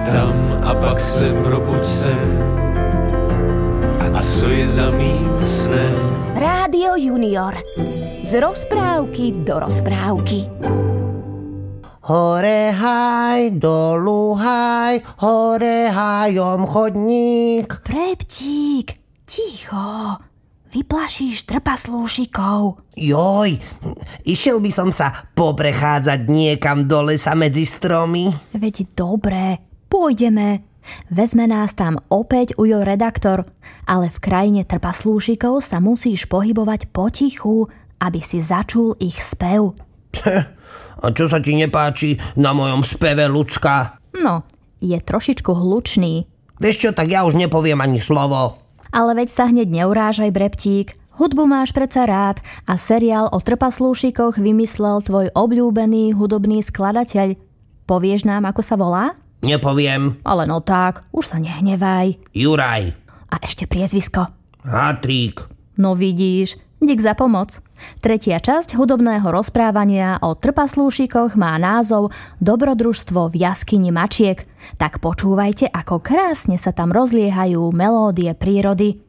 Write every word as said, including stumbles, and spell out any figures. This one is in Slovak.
tam a pak se probuď se. A co je za mým snem? Rádio Junior. Z rozprávky do rozprávky. Hore haj, dolu haj, hore hajom chodník. Preptík, ticho. Vyplašíš trpaslúšikov. Joj, išiel by som sa poprechádzať niekam do lesa medzi stromy. Veď dobre, pôjdeme. Vezme nás tam opäť ujo redaktor, ale v krajine trpaslúšikov sa musíš pohybovať potichu, aby si začul ich spev. A čo sa ti nepáči na mojom speve, ľudská? No, je trošičku hlučný. Vieš čo, tak ja už nepoviem ani slovo. Ale veď sa hneď neurážaj, Breptík. Hudbu máš predsa rád a seriál o trpaslúšikoch vymyslel tvoj obľúbený hudobný skladateľ. Povieš nám, ako sa volá? Nepoviem. Ale no tak, už sa nehnevaj. Juraj. A ešte priezvisko. Hatrík. No vidíš, dík za pomoc. Tretia časť hudobného rozprávania o trpaslúšikoch má názov Dobrodružstvo v jaskyni mačiek. Tak počúvajte, ako krásne sa tam rozliehajú melódie prírody.